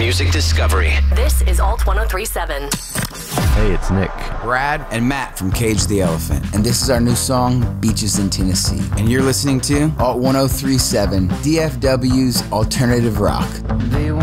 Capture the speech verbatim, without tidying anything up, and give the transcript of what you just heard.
music discovery. This is Alt one oh three point seven. Hey, it's Nick. Brad and Matt from Cage the Elephant. And this is our new song, Beaches in Tennessee. And you're listening to Alt one oh three point seven, D F W's Alternative Rock.